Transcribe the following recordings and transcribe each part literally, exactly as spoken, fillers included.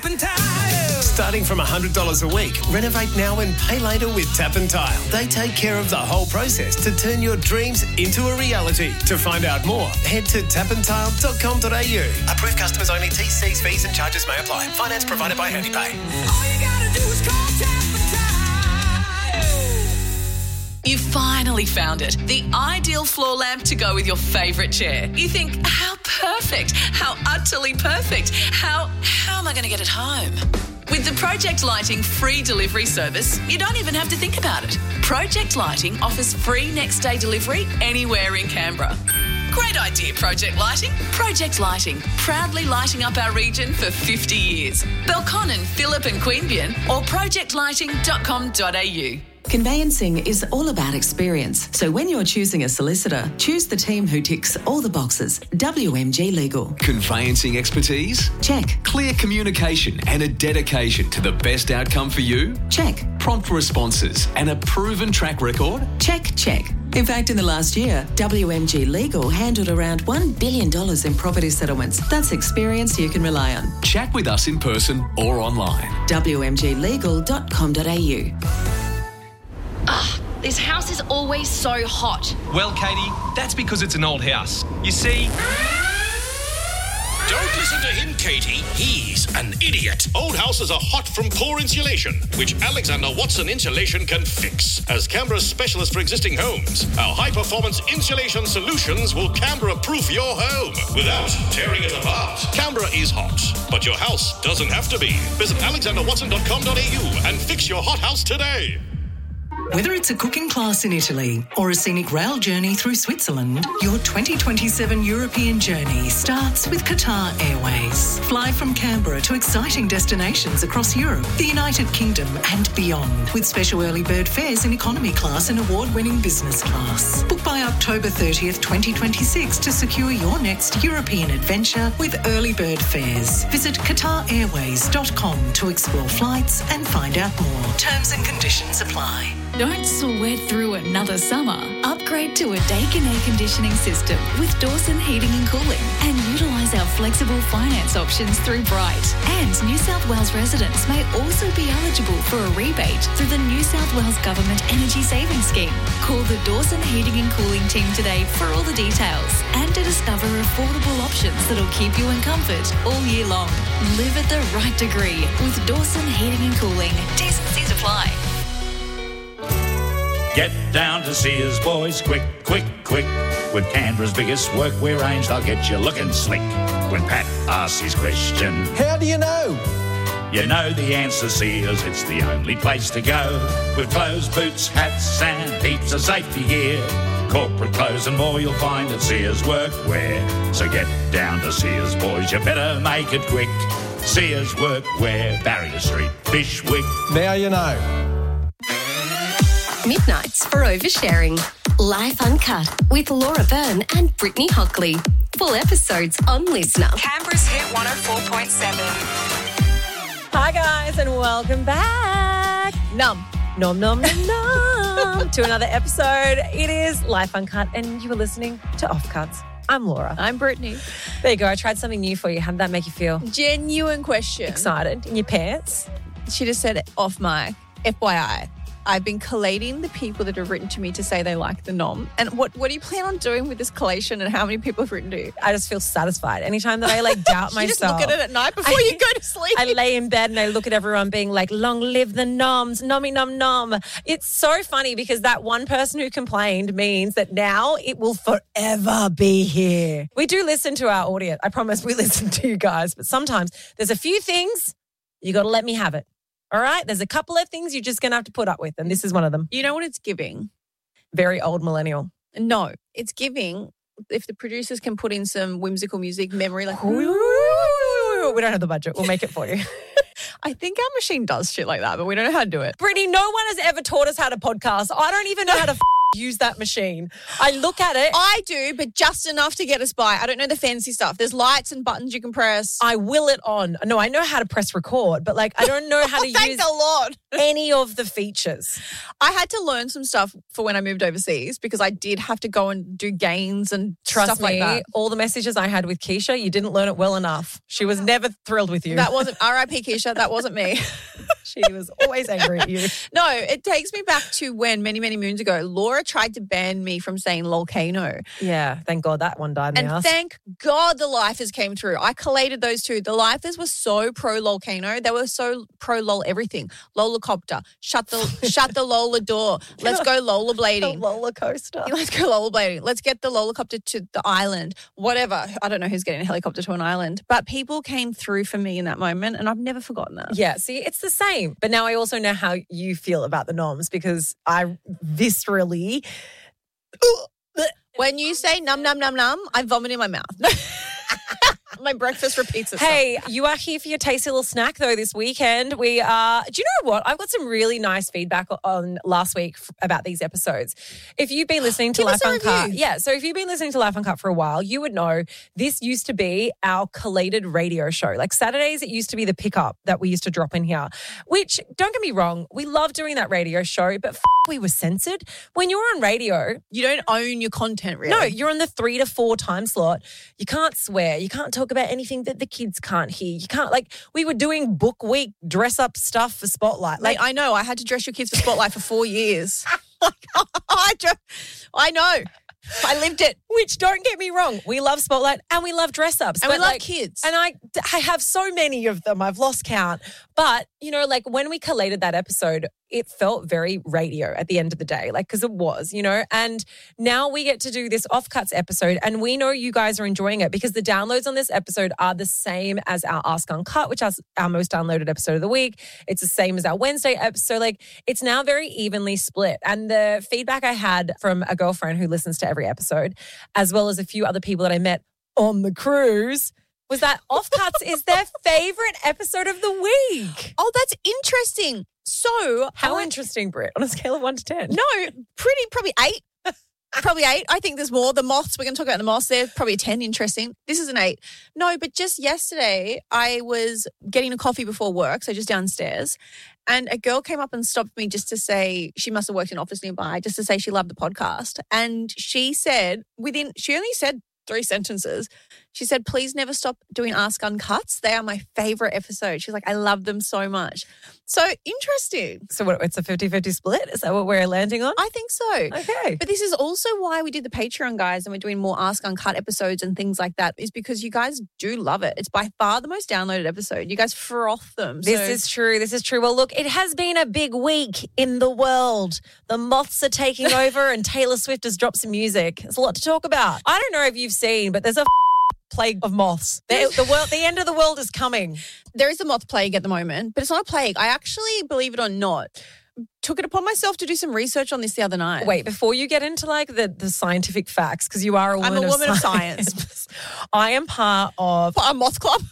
Tap and Tile. Starting from one hundred dollars a week, renovate now and pay later with Tap and Tile. They take care of the whole process to turn your dreams into a reality. To find out more, head to tap and tile dot com dot a u. Approved customers only. T Cs, fees and charges may apply. Finance provided by HandyPay. All you gotta do is call Tap and Tile. You finally found it. The ideal floor lamp to go with your favourite chair. You think, how perfect, how utterly perfect, how, how am I going to get it home? With the Project Lighting free delivery service, you don't even have to think about it. Project Lighting offers free next day delivery anywhere in Canberra. Great idea, Project Lighting. Project Lighting, proudly lighting up our region for fifty years. Belconnen, Phillip and Queanbeyan or project lighting dot com dot a u. Conveyancing is all about experience. So when you're choosing a solicitor, choose the team who ticks all the boxes. W M G Legal. Conveyancing expertise? Check. Clear communication and a dedication to the best outcome for you? Check. Prompt responses and a proven track record? Check, check. In fact, in the last year, W M G Legal handled around one billion dollars in property settlements. That's experience you can rely on. Chat with us in person or online. w m g legal dot com dot a u. Ugh, this house is always so hot. Well, Katie, that's because it's an old house. You see... Don't listen to him, Katie. He's an idiot. Old houses are hot from poor insulation, which Alexander Watson Insulation can fix. As Canberra's specialist for existing homes, our high-performance insulation solutions will Canberra-proof your home without tearing it apart. Canberra is hot, but your house doesn't have to be. Visit alexander watson dot com dot a u and fix your hot house today. Whether it's a cooking class in Italy or a scenic rail journey through Switzerland, your twenty twenty-seven European journey starts with Qatar Airways. Fly from Canberra to exciting destinations across Europe, the United Kingdom and beyond, with special early bird fares in economy class and award-winning business class. Book by October thirtieth, twenty twenty-six to secure your next European adventure with early bird fares. Visit qatar airways dot com to explore flights and find out more. Terms and conditions apply. Don't sweat through another summer. Upgrade to a Daikin air conditioning system with Dawson Heating and Cooling and utilise our flexible finance options through Bright. And New South Wales residents may also be eligible for a rebate through the New South Wales Government Energy Savings Scheme. Call the Dawson Heating and Cooling team today for all the details and to discover affordable options that'll keep you in comfort all year long. Live at the right degree with Dawson Heating and Cooling. T's and C's apply. Get down to Sears, boys, quick, quick, quick. With Canberra's biggest workwear range, they'll get you looking slick. When Pat asks his question, how do you know? You know the answer, Sears, it's the only place to go. With clothes, boots, hats and heaps of safety gear. Corporate clothes and more you'll find at Sears Workwear. So get down to Sears, boys, you better make it quick. Sears Workwear, Barrier Street, Bishwick. Now you know. Midnights for oversharing. Life Uncut with Laura Byrne and Brittany Hockley. Full episodes on Listener. Canberra's Hit one oh four point seven. Hi guys and welcome back. Num, nom, nom, nom, nom to another episode. It is Life Uncut and you are listening to Offcuts. I'm Laura. I'm Brittany. There you go. I tried something new for you. How did that make you feel? Genuine question. Excited? In your pants? She just said off mic, F Y I. I've been collating the people that have written to me to say they like the nom. And what, what do you plan on doing with this collation and how many people have written to you? I just feel satisfied. Anytime that I like doubt you myself. You just look at it at night before I, you go to sleep. I lay in bed and I look at everyone being like, long live the noms, nommy nom nom. It's so funny because that one person who complained means that now it will forever be here. We do listen to our audience. I promise we listen to you guys. But sometimes there's a few things you got to let me have it. All right, there's a couple of things you're just going to have to put up with, and this is one of them. You know what it's giving? Very old millennial. No, it's giving, if the producers can put in some whimsical music, memory, like... Ooh, we don't have the budget. We'll make it for you. I think our machine does shit like that, but we don't know how to do it. Brittany, no one has ever taught us how to podcast. I don't even know how to f- use that machine. I look at it. I do, but just enough to get us by. I don't know the fancy stuff. There's lights and buttons you can press. I will it on. No, I know how to press record, but like I don't know how to Thank use the Lord. any of the features. I had to learn some stuff for when I moved overseas because I did have to go and do gains and Trust stuff me, like that. all the messages I had with Keisha, you didn't learn it well enough. She was never thrilled with you. That wasn't R I P Keisha. That wasn't me. She was always angry at you. No, it takes me back to when many, many moons ago, Laura tried to ban me from saying lolcano. Yeah, thank God that one died in And the house. thank God the lifers came through. I collated those two. The lifers were so pro lolcano. They were so pro lol everything. Lolacopter. Shut the shut the Lola door. Let's go rollerblading. Roller coaster. Let's go rollerblading. Let's get the lolacopter to the island. Whatever. I don't know who's getting a helicopter to an island. But people came through for me in that moment and I've never forgotten that. Yeah, see, it's the same. But now I also know how you feel about the noms because I viscerally... When you say num, num, num, num, I vomit in my mouth. My breakfast repeats itself. Hey, you are here for your tasty little snack, though, this weekend. We are, do you know what? I've got some really nice feedback on last week f- about these episodes. If you've been listening to Give us Life a Uncut, review. yeah, so if you've been listening to Life Uncut for a while, you would know this used to be our collated radio show. Like Saturdays, it used to be the pickup that we used to drop in here, which, don't get me wrong, we love doing that radio show, but f- we were censored. When you're on radio, You don't own your content, really. no, you're on the three to four time slot. You can't swear. You can't talk about anything that the kids can't hear. You can't, like, we were doing book week dress up stuff for Spotlight. Like, Like, I know. I had to dress your kids for Spotlight for four years. Like, I, dre- I know. I lived it. which, don't get me wrong, we love Spotlight and we love dress ups. And but we love like, kids. And I, I have so many of them. I've lost count. But, you know, like when we collated that episode, it felt very radio at the end of the day, like, because it was, you know, and now we get to do this Offcuts episode and we know you guys are enjoying it because the downloads on this episode are the same as our Ask Uncut, which is our most downloaded episode of the week. It's the same as our Wednesday episode. Like, it's now very evenly split. And the feedback I had from a girlfriend who listens to every episode, as well as a few other people that I met on the cruise, was that Offcuts is their favorite episode of the week. Oh, that's interesting. So, How I- interesting, Britt, on a scale of one to ten. No, pretty, probably eight. Probably eight. I think there's more. The moths, we're going to talk about the moths. They're probably a ten. Interesting. This is an eight. No, but just yesterday, I was getting a coffee before work, so just downstairs, and a girl came up and stopped me just to say, she must have worked in an office nearby, just to say she loved the podcast. And she said, within, she only said three sentences, she said, please never stop doing Ask Uncuts. They are my favorite episode. She's like, I love them so much. So interesting. So what, it's a fifty-fifty split? Is that what we're landing on? I think so. Okay. But this is also why we did the Patreon, guys, and we're doing more Ask Uncut episodes and things like that, is because you guys do love it. It's by far the most downloaded episode. You guys froth them. This So- is true. This is true. Well, look, it has been a big week in the world. The moths are taking over and Taylor Swift has dropped some music. There's a lot to talk about. I don't know if you've seen, but there's a plague of moths. The, the world, the end of the world is coming. There is a moth plague at the moment, but it's not a plague. I actually, believe it or not, took it upon myself to do some research on this the other night. Wait, before you get into like the, the scientific facts, because you are a woman, I'm a of, woman of science. science. I am part of A moth club?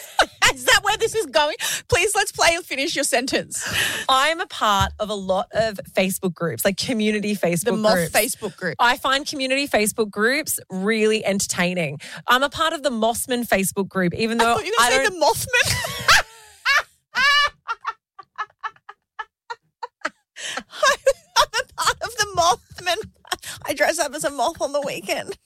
Is that where this is going? Please, let's play and finish your sentence. I'm a part of a lot of Facebook groups, like community Facebook The moth groups. Facebook group. I find community Facebook groups really entertaining. I'm a part of the Mossman Facebook group, even though I thought you were I going to don't. say the Mothman. I'm a part of the Mothman. I dress up as a moth on the weekend.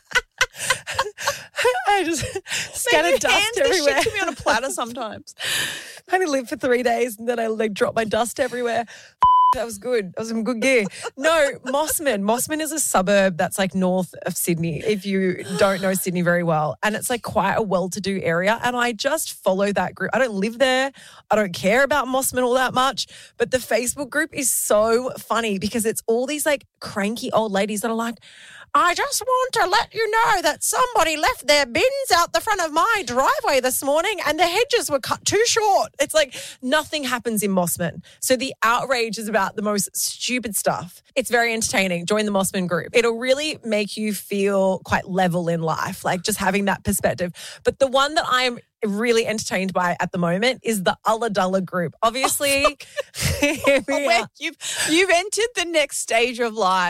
I just scatter Maybe dust hand this everywhere. shit to me on a platter sometimes. I only live for three days and then I like drop my dust everywhere. That was good. That was some good gear. No, Mossman. Mossman is a suburb that's like north of Sydney, if you don't know Sydney very well. And it's like quite a well-to-do area. And I just follow that group. I don't live there. I don't care about Mossman all that much. But the Facebook group is so funny because it's all these like cranky old ladies that are like, I just want to let you know that somebody left their bins out the front of my driveway this morning and the hedges were cut too short. It's like nothing happens in Mossman. So the outrage is about the most stupid stuff. It's very entertaining. Join the Mossman group. It'll really make you feel quite level in life, like just having that perspective. But the one that I'm really entertained by at the moment is the Ulladulla group. Obviously, here we Where are. you've, you've entered the next stage of life.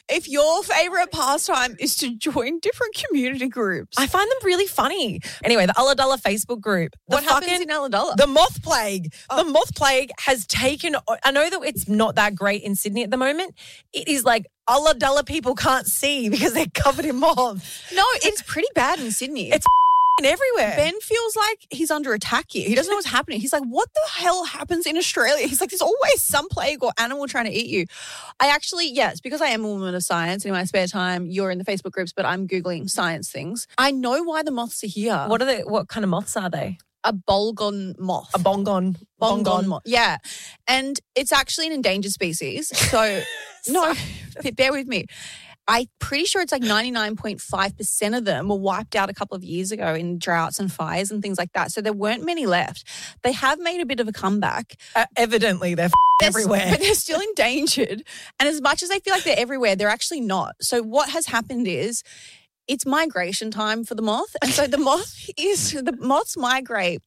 if your favourite pastime is to join different community groups. I find them really funny. Anyway, the Ulladulla Facebook group. The What happens fucking- in Ulladulla? The moth plague. The moth plague has taken, I know that it's not that great in Sydney at the moment. It is like Ulladulla people can't see because they're covered in moths. No, it's pretty bad in Sydney. It's everywhere. Ben feels like he's under attack here. He doesn't know what's happening. He's like, what the hell happens in Australia? He's like, there's always some plague or animal trying to eat you. I actually, yes, because I am a woman of science and in my spare time, you're in the Facebook groups, but I'm Googling science things. I know why the moths are here. What are they? What kind of moths are they? A bolgon moth. A bongon. Bongon Bongon. moth. Yeah. And it's actually an endangered species. So, no, bear with me. I'm pretty sure it's like ninety-nine point five percent of them were wiped out a couple of years ago in droughts and fires and things like that. So there weren't many left. They have made a bit of a comeback. Uh, evidently, they're f- They're- everywhere. But they're still endangered. And as much as they feel like they're everywhere, they're actually not. So what has happened is it's migration time for the moth. And so the moth is, the moths migrate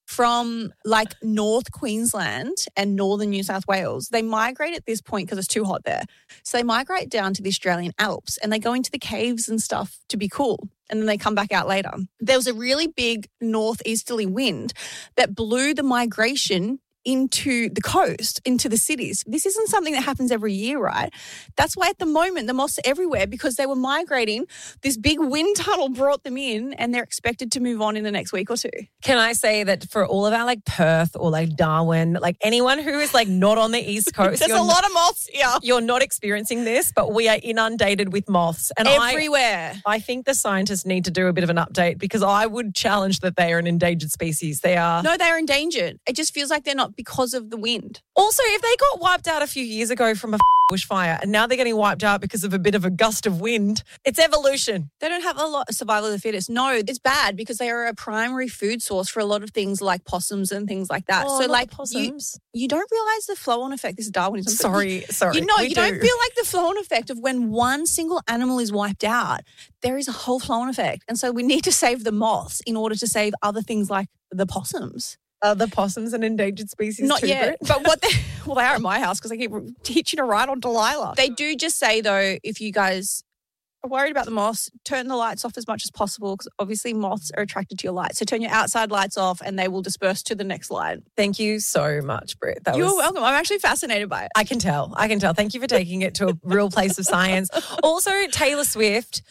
from like North Queensland and northern New South Wales. They migrate at this point because it's too hot there. So they migrate down to the Australian Alps and they go into the caves and stuff to be cool. And then they come back out later. There was a really big northeasterly wind that blew the migration into the coast, into the cities. This isn't something that happens every year, right? That's why at the moment the moths are everywhere because they were migrating. This big wind tunnel brought them in and they're expected to move on in the next week or two. Can I say that for all of our like Perth or like Darwin, like anyone who is like not on the East Coast, There's you're a lot not- of moths here. You're not experiencing this, but we are inundated with moths. And I- Everywhere. I, think the scientists need to do a bit of an update because I would challenge that they are an endangered species. They are. No, they're endangered. It just feels like they're not because of the wind. Also, if they got wiped out a few years ago from a bushfire and now they're getting wiped out because of a bit of a gust of wind, it's evolution. They don't have a lot of survival of the fittest. No, it's bad because they are a primary food source for a lot of things like possums and things like that. Oh, so not like the possums. You, you don't realize the flow-on effect. This is Darwinism. but Sorry, you, sorry. You know, we you do. don't feel like the flow-on effect of when one single animal is wiped out. There is a whole flow-on effect. And so we need to save the moths in order to save other things like the possums. Are the possums an endangered species Not too, yet. Britt? But what they, well, they are at my house because I keep teaching to ride on Delilah. They do just say, though, if you guys are worried about the moths, turn the lights off as much as possible because obviously moths are attracted to your light. So turn your outside lights off and they will disperse to the next light. Thank you so much, Britt. That You're was... welcome. I'm actually fascinated by it. I can tell. I can tell. Thank you for taking it to a real place of science. Also, Taylor Swift.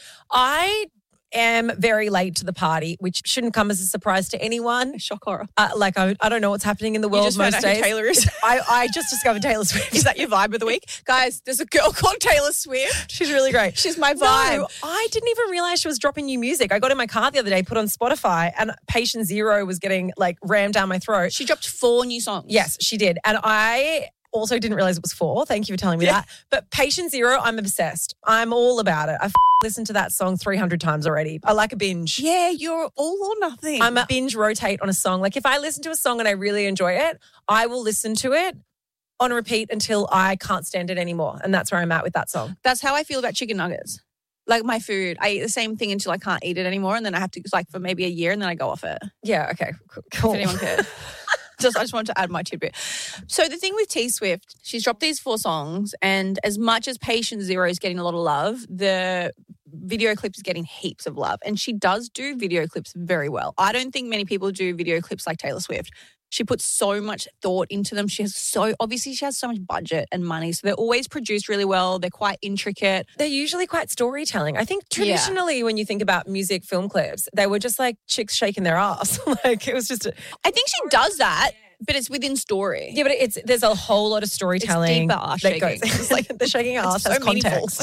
I am very late to the party, which shouldn't come as a surprise to anyone. Shock horror. Uh, like, I, I don't know what's happening in the world just found most out who days. Taylor is. I, I just discovered Taylor Swift. Is that your vibe of the week? Guys, there's a girl called Taylor Swift. She's really great. She's my vibe. No, I didn't even realize she was dropping new music. I got in my car the other day, put on Spotify, and Patient Zero was getting like rammed down my throat. She dropped four new songs. Yes, she did. And I also didn't realize it was four. Thank you for telling me Yeah. that. But Patient Zero, I'm obsessed. I'm all about it. I've listened to that song three hundred times already. I like a binge. Yeah, you're all or nothing. I'm a binge rotate on a song. Like if I listen to a song and I really enjoy it, I will listen to it on repeat until I can't stand it anymore. And that's where I'm at with that song. That's how I feel about chicken nuggets. Like my food, I eat the same thing until I can't eat it anymore, and then I have to like for maybe a year, and then I go off it. Yeah, okay, cool. If anyone cared. Just, I just wanted to add my tidbit. So the thing with T Swift, she's dropped these four songs, and as much as Patient Zero is getting a lot of love, the video clip is getting heaps of love, and she does do video clips very well. I don't think many people do video clips like Taylor Swift. She puts so much thought into them. She has so, obviously she has so much budget and money. So they're always produced really well. They're quite intricate. They're usually quite storytelling. I think traditionally yeah. when you think about music film clips, they were just like chicks shaking their ass. Like it was just. A, I think she does that, but it's within story. Yeah, but it's there's a whole lot of storytelling. It's deeper ass that shaking. Goes, it's like the shaking ass so has context.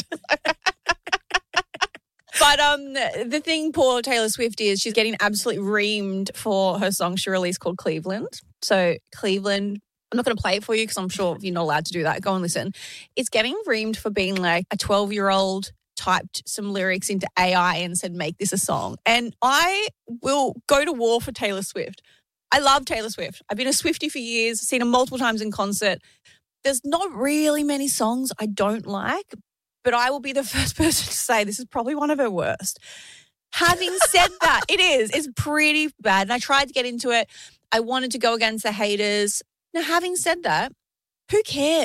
But um, the thing, poor Taylor Swift, is she's getting absolutely reamed for her song she released called Cleveland. So Cleveland, I'm not going to play it for you because I'm sure you're not allowed to do that. Go and listen. It's getting reamed for being like a twelve-year-old typed some lyrics into A I and said, make this a song. And I will go to war for Taylor Swift. I love Taylor Swift. I've been a Swiftie for years, seen her multiple times in concert. There's not really many songs I don't like, but I will be the first person to say this is probably one of her worst. Having said that, it is. It's pretty bad. And I tried to get into it. I wanted to go against the haters. Now, having said that, who cares?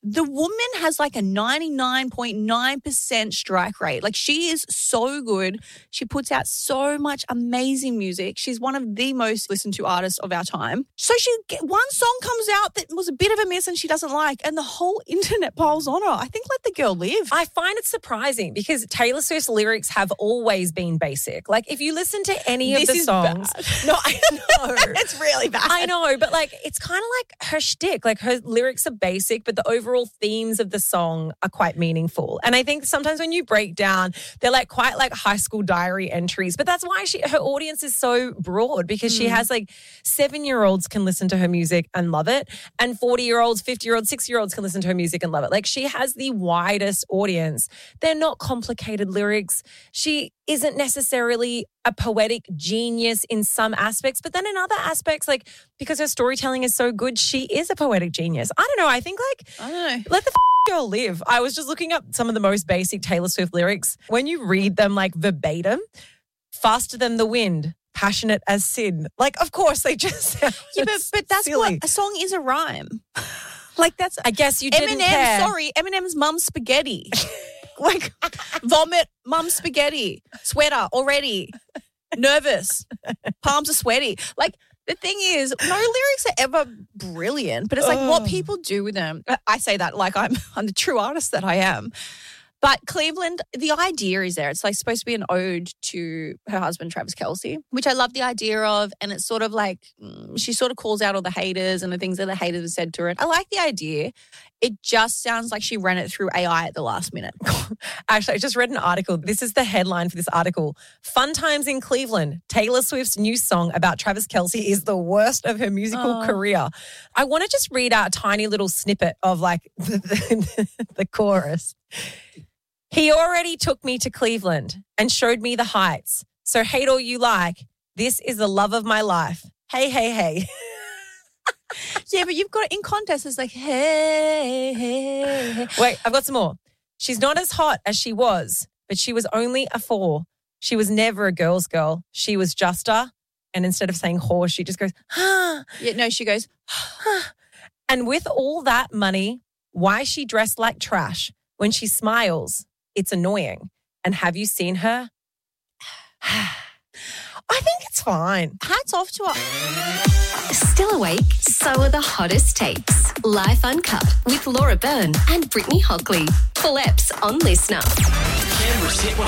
the woman has like a ninety-nine point nine percent strike rate. Like she is so good. She puts out so much amazing music. She's one of the most listened to artists of our time. So she one song comes out that was a bit of a miss and she doesn't like, and the whole internet piles on her. I think let the girl live. I find it surprising because Taylor Swift's lyrics have always been basic. Like if you listen to any This of the is songs, bad. no, I know It's really bad. I know, but like it's kind of like her shtick. Like her lyrics are basic, but the overall themes of the song are quite meaningful. And I think sometimes when you break down, they're like quite like high school diary entries. But that's why she her audience is so broad because mm. she has like seven-year-olds can listen to her music and love it, and forty-year-olds, fifty-year-olds, sixty-year-olds can listen to her music and love it. Like she has the widest audience. They're not complicated lyrics. She isn't necessarily a poetic genius in some aspects, but then in other aspects, like because her storytelling is so good, she is a poetic genius. I don't know. I think like, I don't know. Let the f- girl live. I was just looking up some of the most basic Taylor Swift lyrics. When you read them like verbatim, faster than the wind, passionate as sin. Like, of course, they just sound Yeah, but, but that's silly. what a song is a rhyme. Like that's I guess you didn't Eminem, care. sorry, Eminem's mum's spaghetti. Like vomit, mum spaghetti, sweater already, nervous, palms are sweaty. Like the thing is, no lyrics are ever brilliant, but it's like Ugh. what people do with them. I say that like I'm, I'm the true artist that I am. But Cleveland, the idea is there. It's like supposed to be an ode to her husband, Travis Kelce, which I love the idea of. And it's sort of like mm, she sort of calls out all the haters and the things that the haters have said to her. And I like the idea. It just sounds like she ran it through A I at the last minute. Actually, I just read an article. This is the headline for this article. Fun times in Cleveland. Taylor Swift's new song about Travis Kelce is the worst of her musical Oh. career. I want to just read out a tiny little snippet of like the, the, the chorus. He already took me to Cleveland and showed me the heights. So hate all you like. This is the love of my life. Hey, hey, hey. Yeah, but you've got it in context. It's like, hey, hey, hey. Wait, I've got some more. She's not as hot as she was, but she was only a four. She was never a girl's girl. She was just a, and instead of saying whore, she just goes, ah. Yeah, no, she goes, And with all that money, why is she dressed like trash? When she smiles, it's annoying. And have you seen her? I think it's fine. Hats off to her. Still awake? So are the hottest takes. Life Uncut with Laura Byrne and Brittany Hockley. Full eps on Listener. Canberra's Hit